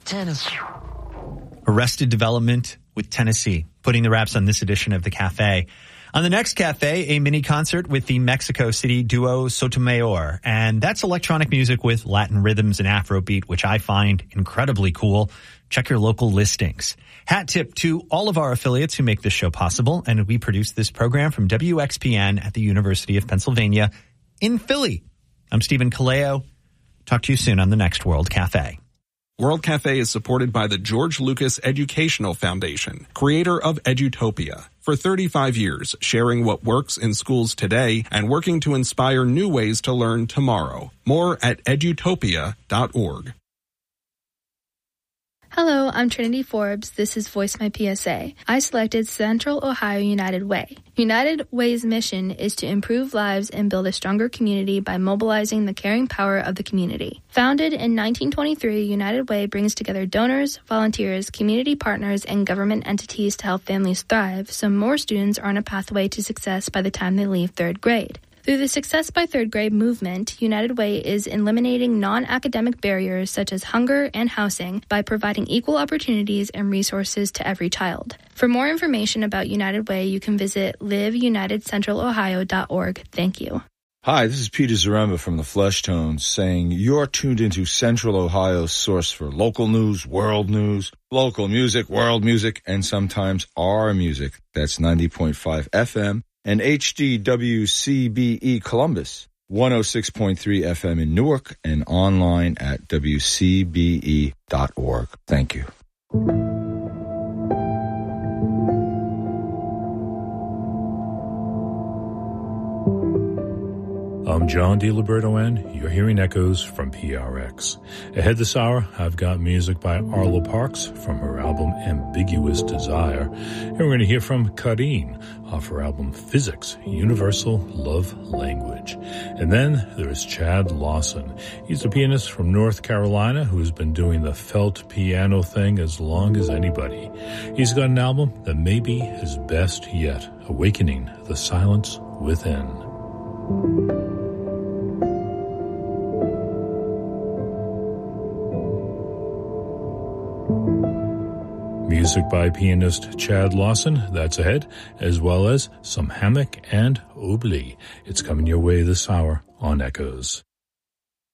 Tennessee. Arrested Development with Tennessee, putting the wraps on this edition of The Cafe. On the next Cafe, a mini concert with the Mexico City duo Sotomayor. And that's electronic music with Latin rhythms and Afrobeat, which I find incredibly cool. Check your local listings. Hat tip to all of our affiliates who make this show possible. And we produce this program from WXPN at the University of Pennsylvania in Philly. I'm Stephen Kaleo. Talk to you soon on the next World Cafe. World Cafe is supported by the George Lucas Educational Foundation, creator of Edutopia. For 35 years, sharing what works in schools today and working to inspire new ways to learn tomorrow. More at edutopia.org. Hello, I'm Trinity Forbes. This is Voice My PSA. I selected Central Ohio United Way. United Way's mission is to improve lives and build a stronger community by mobilizing the caring power of the community. Founded in 1923, United Way brings together donors, volunteers, community partners, and government entities to help families thrive so more students are on a pathway to success by the time they leave third grade. Through the Success by Third Grade movement, United Way is eliminating non-academic barriers such as hunger and housing by providing equal opportunities and resources to every child. For more information about United Way, you can visit liveunitedcentralohio.org. Thank you. Hi, this is Peter Zaremba from the Flesh Tones saying you're tuned into Central Ohio's source for local news, world news, local music, world music, and sometimes our music. That's 90.5 FM. And HDWCBE Columbus, 106.3 FM in Newark, and online at WCBE.org. Thank you. I'm John DiLiberto, and you're hearing echoes from PRX. Ahead this hour, I've got music by Arlo Parks from her album Ambiguous Desire, and we're going to hear from Karine off her album Physics, Universal Love Language. And then there's Chad Lawson. He's a pianist from North Carolina who has been doing the felt piano thing as long as anybody. He's got an album that may be his best yet, Awakening the Silence Within. Music by pianist Chad Lawson, that's ahead, as well as some Hammock and Obli. It's coming your way this hour on Echoes.